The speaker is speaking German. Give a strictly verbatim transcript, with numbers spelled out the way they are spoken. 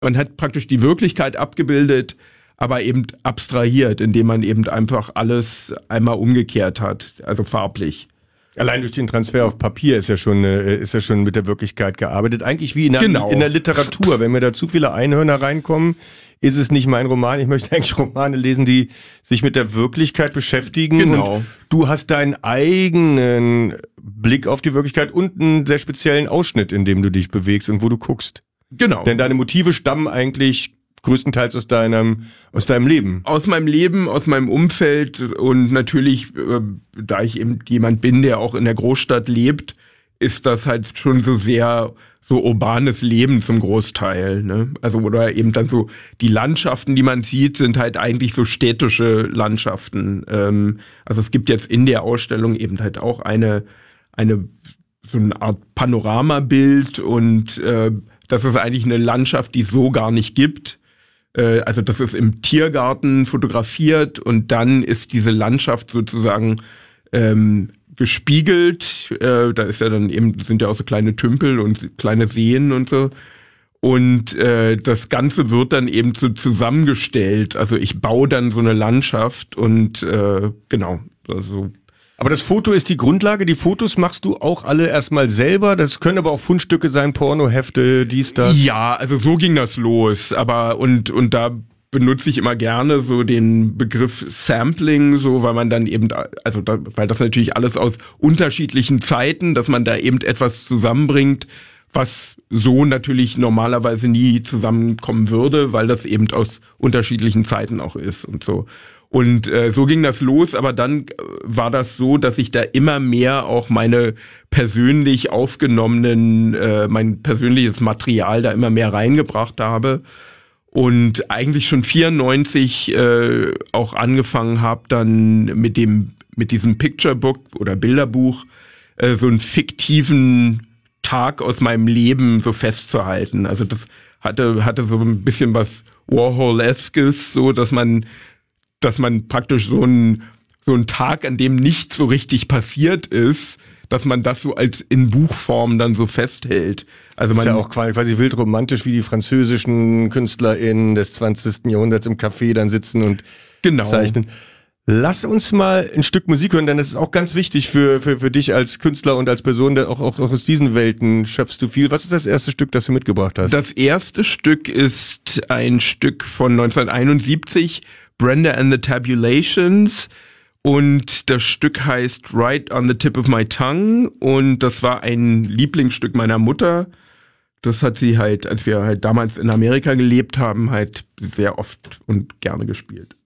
Man hat praktisch die Wirklichkeit abgebildet, aber eben abstrahiert, indem man eben einfach alles einmal umgekehrt hat, also farblich. Allein durch den Transfer auf Papier ist ja schon ist ja schon mit der Wirklichkeit gearbeitet. Eigentlich wie in der, genau. in der Literatur. Wenn mir da zu viele Einhörner reinkommen, ist es nicht mein Roman. Ich möchte eigentlich Romane lesen, die sich mit der Wirklichkeit beschäftigen. Genau. Und du hast deinen eigenen Blick auf die Wirklichkeit und einen sehr speziellen Ausschnitt, in dem du dich bewegst und wo du guckst. Genau. Denn deine Motive stammen eigentlich größtenteils aus deinem, aus deinem Leben. Aus meinem Leben, aus meinem Umfeld und natürlich, äh, da ich eben jemand bin, der auch in der Großstadt lebt, ist das halt schon so sehr so urbanes Leben zum Großteil, ne? Also, oder eben dann so, die Landschaften, die man sieht, sind halt eigentlich so städtische Landschaften. Ähm, also es gibt jetzt in der Ausstellung eben halt auch eine, eine, so eine Art Panoramabild und äh, das ist eigentlich eine Landschaft, die es so gar nicht gibt. Also das ist im Tiergarten fotografiert und dann ist diese Landschaft sozusagen ähm, gespiegelt. Äh, da ist ja dann eben, sind ja auch so kleine Tümpel und kleine Seen und so. Und äh, das Ganze wird dann eben so zusammengestellt. Also ich baue dann so eine Landschaft und äh, genau, also. Aber das Foto ist die Grundlage. Die Fotos machst du auch alle erstmal selber. Das können aber auch Fundstücke sein, Pornohefte, dies, das. Ja, also so ging das los. Aber und und da benutze ich immer gerne so den Begriff Sampling, so weil man dann eben, also da, weil das natürlich alles aus unterschiedlichen Zeiten, dass man da eben etwas zusammenbringt, was so natürlich normalerweise nie zusammenkommen würde, weil das eben aus unterschiedlichen Zeiten auch ist und so. Und äh, so ging das los, aber dann war das so, dass ich da immer mehr auch meine persönlich aufgenommenen, äh, mein persönliches Material da immer mehr reingebracht habe und eigentlich schon vierundneunzig äh, auch angefangen habe, dann mit dem mit diesem Picture Book oder Bilderbuch äh, so einen fiktiven Tag aus meinem Leben so festzuhalten. Also das hatte hatte so ein bisschen was Warhol-eskes, so dass man dass man praktisch so ein so ein Tag, an dem nichts so richtig passiert ist, dass man das so als in Buchform dann so festhält. Also man ist ja auch quasi wild romantisch, wie die französischen KünstlerInnen des zwanzigsten Jahrhunderts im Café dann sitzen und genau. zeichnen. Lass uns mal ein Stück Musik hören, denn das ist auch ganz wichtig für für für dich als Künstler und als Person, denn auch, auch, auch aus diesen Welten schöpfst du viel. Was ist das erste Stück, das du mitgebracht hast? Das erste Stück ist ein Stück von neunzehnhunderteinundsiebzig, Brenda and the Tabulations, und das Stück heißt Right on the Tip of My Tongue und das war ein Lieblingsstück meiner Mutter. Das hat sie halt, als wir halt damals in Amerika gelebt haben, halt sehr oft und gerne gespielt.